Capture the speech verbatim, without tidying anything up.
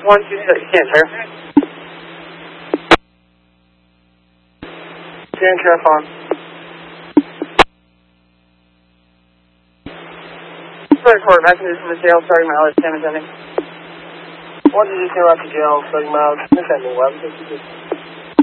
one two six, can't hear. Can't hear phone. Third quarter, messages from the jail, starting mileage, ten attending. One two zero after jail, starting mileage, attending, eleven fifty-two.